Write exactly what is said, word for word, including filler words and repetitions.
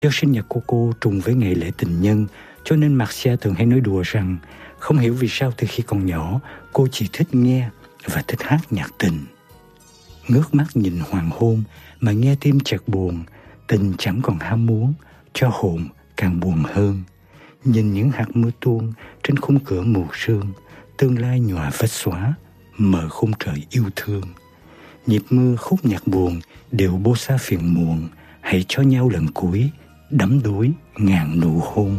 Do sinh nhật của cô trùng với ngày lễ tình nhân, cho nên Marcia thường hay nói đùa rằng không hiểu vì sao từ khi còn nhỏ cô chỉ thích nghe và thích hát nhạc tình. Ngước mắt nhìn hoàng hôn mà nghe tim chợt buồn, tình chẳng còn ham muốn, cho hồn càng buồn hơn. Nhìn những hạt mưa tuôn trên khung cửa mù sương, tương lai nhòa vết xóa, mở khung trời yêu thương. Nhịp mưa khúc nhạc buồn đều bô xa phiền muộn, hãy cho nhau lần cuối đắm đuối ngàn nụ hôn.